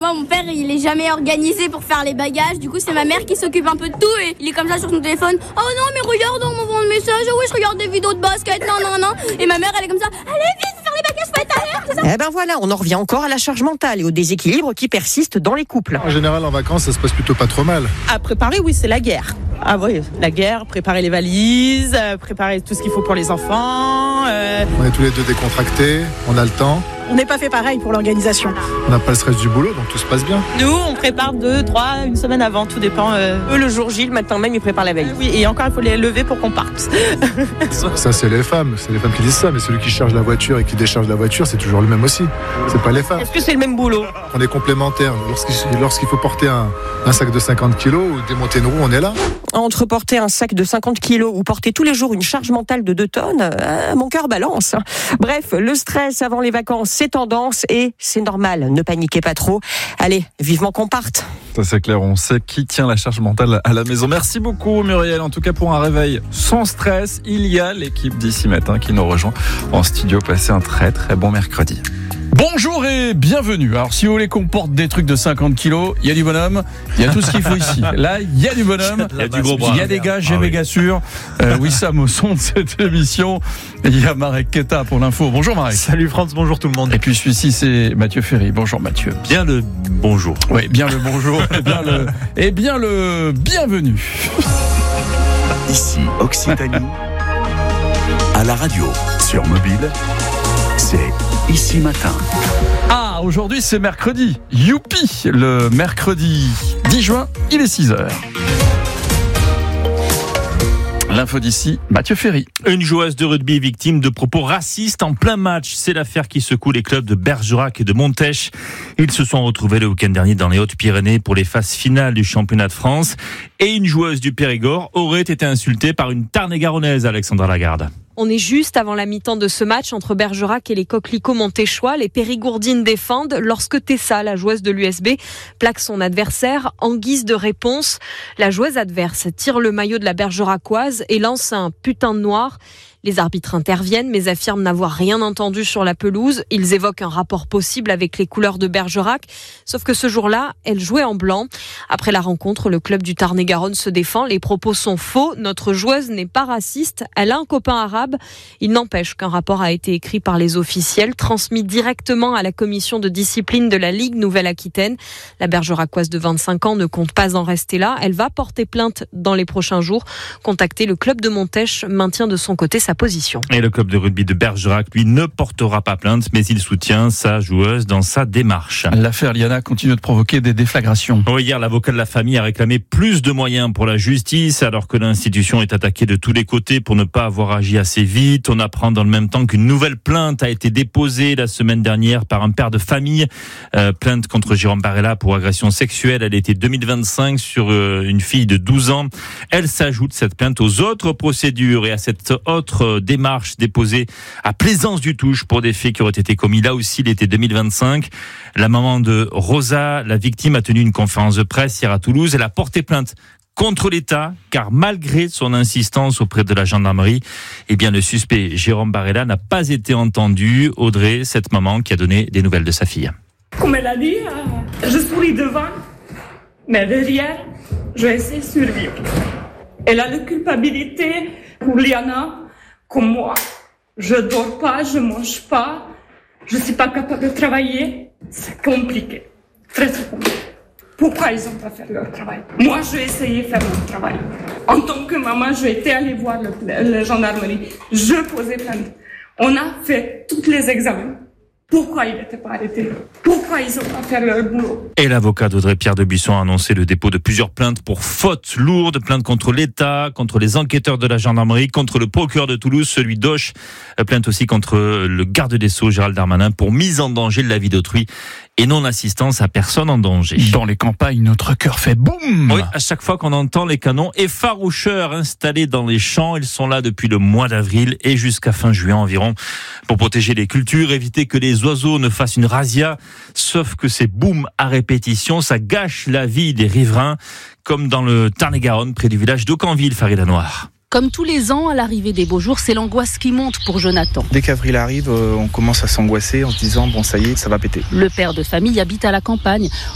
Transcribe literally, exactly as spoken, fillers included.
moi, mon père, il est jamais organisé pour faire les bagages. Du coup, c'est ma mère qui s'occupe un peu de tout et il est comme ça sur son téléphone. Oh non, mais regarde, on m'envoie un message. Oh oui, je regarde des vidéos de basket. Non, non, non. Et ma mère, elle est comme ça. Allez, vite, faut faire les bagages, faut être à l'heure, c'est ça. Eh ben voilà, on en revient encore à la charge mentale et au déséquilibre qui persiste dans les couples. En général, en vacances, ça se passe plutôt pas trop mal. À préparer, oui, c'est la guerre. Ah oui, la guerre, préparer les valises, euh, préparer tout ce qu'il faut pour les enfants. Euh... On est tous les deux décontractés, on a le temps. On n'est pas fait pareil pour l'organisation. On n'a pas le stress du boulot, donc tout se passe bien. Nous, on prépare deux, trois, une semaine avant, tout dépend. Euh... Eux, le jour J, le matin même, ils préparent la veille. Oui, et encore, il faut les lever pour qu'on parte. Ça, c'est les femmes, c'est les femmes qui disent ça, mais celui qui charge la voiture et qui décharge la voiture, c'est toujours le même aussi. C'est pas les femmes. Est-ce que c'est le même boulot ? On est complémentaires. Lorsqu'il, lorsqu'il faut porter un, un sac de cinquante kilos ou démonter une roue, on est là. Entre porter un sac de cinquante kilos ou porter tous les jours une charge mentale de deux tonnes, euh, mon cœur balance. Bref, le stress avant les vacances, c'est tendance et c'est normal. Ne paniquez pas trop. Allez, vivement qu'on parte. Ça c'est clair, on sait qui tient la charge mentale à la maison. Merci beaucoup Muriel, en tout cas pour un réveil sans stress. Il y a l'équipe d'ici matin qui nous rejoint en studio. Passez un très très bon mercredi. Bonjour et bienvenue. Alors si vous voulez qu'on porte des trucs de cinquante kilos, il y a du bonhomme, il y a tout ce qu'il faut ici. Là, il y a du bonhomme, il y a, du gros bras. Il y a des gars, j'ai ah, méga oui. sûr. Euh, Wissam au son de cette émission. Il y a Marek Keta pour l'info. Bonjour Marek. Salut France, bonjour tout le monde. Et puis celui-ci c'est Mathieu Ferry. Bonjour Mathieu. Bien le bonjour. Oui, bien le bonjour et bien le, et bien le bienvenue. Ici Occitanie, à la radio, sur mobile, c'est Ici Matin. Ah, aujourd'hui c'est mercredi. Youpi, le mercredi dix juin, il est six heures. L'info d'ici, Mathieu Ferry. Une joueuse de rugby victime de propos racistes en plein match. C'est l'affaire qui secoue les clubs de Bergerac et de Montèche. Ils se sont retrouvés le week-end dernier dans les Hautes-Pyrénées pour les phases finales du championnat de France. Et une joueuse du Périgord aurait été insultée par une Tarn-et-Garonnaise, Alexandra Lagarde. On est juste avant la mi-temps de ce match entre Bergerac et les Coquelicots montéchois. Les Périgourdines défendent lorsque Tessa, la joueuse de l'U S B, plaque son adversaire en guise de réponse. La joueuse adverse tire le maillot de la Bergeracoise et lance un putain de noir. Les arbitres interviennent mais affirment n'avoir rien entendu sur la pelouse. Ils évoquent un rapport possible avec les couleurs de Bergerac. Sauf que ce jour-là, elle jouait en blanc. Après la rencontre, le club du Tarn-et-Garonne se défend. Les propos sont faux. Notre joueuse n'est pas raciste. Elle a un copain arabe. Il n'empêche qu'un rapport a été écrit par les officiels, transmis directement à la commission de discipline de la Ligue Nouvelle-Aquitaine. La Bergeracoise de vingt-cinq ans ne compte pas en rester là. Elle va porter plainte dans les prochains jours. Contacter le club de Montèche maintient de son côté sa position. Et le club de rugby de Bergerac, lui, ne portera pas plainte, mais il soutient sa joueuse dans sa démarche. L'affaire Liana continue de provoquer des déflagrations. Oh, hier, l'avocat de la famille a réclamé plus de moyens pour la justice, alors que l'institution est attaquée de tous les côtés pour ne pas avoir agi assez vite. On apprend dans le même temps qu'une nouvelle plainte a été déposée la semaine dernière par un père de famille. Euh, plainte contre Jérôme Barella pour agression sexuelle. Elle était deux mille vingt-cinq sur euh, une fille de douze ans. Elle s'ajoute, cette plainte, aux autres procédures et à cette autre démarche déposée à Plaisance-du-Touche pour des faits qui auraient été commis là aussi l'été deux mille vingt-cinq. La maman de Rosa, la victime, a tenu une conférence de presse hier à Toulouse. Elle a porté plainte contre l'État, car malgré son insistance auprès de la gendarmerie, eh bien le suspect Jérôme Barella n'a pas été entendu. Audrey, cette maman qui a donné des nouvelles de sa fille. Comme elle a dit, je souris devant, mais derrière, je vais essayer de survivre. Elle a la culpabilité pour Liana, comme moi. Je dors pas, je mange pas, je suis pas capable de travailler. C'est compliqué, très très compliqué. Pourquoi ils n'ont pas fait leur travail? Moi, je vais essayer de faire mon travail. En tant que maman, je été aller voir le, le gendarmerie. Je posais plainte. On a fait tous les examens. Pourquoi il n'était pas arrêté? Pourquoi ils n'ont pas fait leur boulot? Et l'avocat d'Audrey Pierre de Buisson a annoncé le dépôt de plusieurs plaintes pour fautes lourdes, plaintes contre l'État, contre les enquêteurs de la gendarmerie, contre le procureur de Toulouse, celui d'Auch, plainte aussi contre le garde des Sceaux, Gérald Darmanin, pour mise en danger de la vie d'autrui et non-assistance à personne en danger. Dans les campagnes, notre cœur fait boum. Oui, à chaque fois qu'on entend les canons effaroucheurs installés dans les champs, ils sont là depuis le mois d'avril et jusqu'à fin juin environ, pour protéger les cultures, éviter que les oiseaux ne fassent une razzia. Sauf que ces booms à répétition, ça gâche la vie des riverains, comme dans le Tarn-et-Garonne, près du village d'Aucanville, Farida Noir. Comme tous les ans, à l'arrivée des beaux jours, c'est l'angoisse qui monte pour Jonathan. Dès qu'avril arrive, on commence à s'angoisser en se disant « bon ça y est, ça va péter ». Le père de famille habite à la campagne.